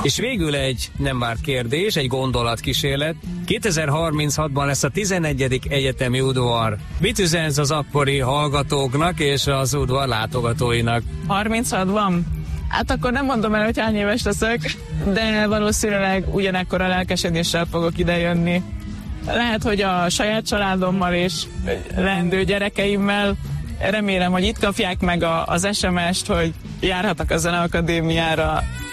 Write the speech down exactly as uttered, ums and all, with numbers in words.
És végül egy nem várt kérdés, egy gondolatkísérlet. kétezer-harminchatban lesz a tizennegyedik egyetemi udvar. Mit üzensz az akkori hallgatóknak és az udvar látogatóinak? harminchatban? Hát akkor nem mondom el, hogy hány éves leszek, de valószínűleg ugyanekkor a lelkesedéssel fogok idejönni. Lehet, hogy a saját családommal és leendő gyerekeimmel. Remélem, hogy itt kapják meg a, az es em est, hogy járhatok a Zeneakadémiára.